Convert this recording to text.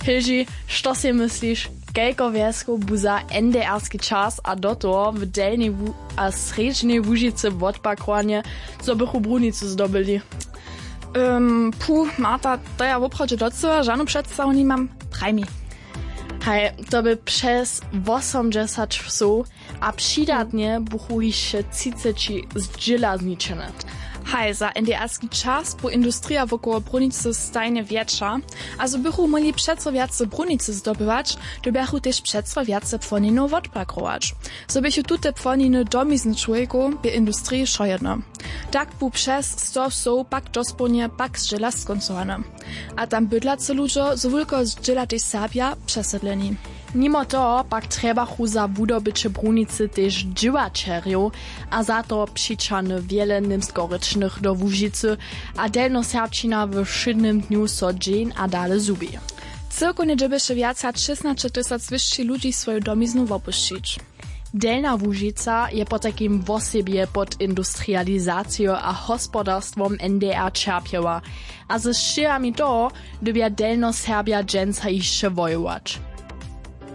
Hilži, što si myslíš, kelko wiesko buza NDR-ski čas a do toho w delnej a sredźnej Łužicy wodpakowanje, zo bychu brunicu zdobili? Marta, to ja woprawdźe docela żadną przedstawu nie mam. Praj mi. Hej, to by przez 80 psów, a przydatnie buchu jeszcze 30 zdźila zniczone. Hej, za NDR-ski czas, bo industria wokoło brunicy stajnie większa, a so bychu mogli przeco więcej brunicy zdobywać, to bychu też przeco więcej płoniny odpakować. So bychu tute płoniny domizny człowieku by industrii szojedno. Tak bu przez 100 psów pak dosponie pak zdźila skoncowane. A tam bydlacy ludzie so wulko zdźila też Serbia przesedleni. Mimo toho pak trebachu za wudobycie brunicy też dźiwačerjów, a za to přičane wiele nimskorycznych do Łužicy, a delnoserbčina w szydnym dniu so dżeń a dale zubi. Cyrkunie dybyše więcej jak 16 000 wyższy ludzi swoją domiznu opuścić. Delna Łužica je po takim wosebie pod industrializacją a hospodarstwom NDR čerpieła, a ze szczyjami toho dobia delnoserbia dżęca jeszcze wojować.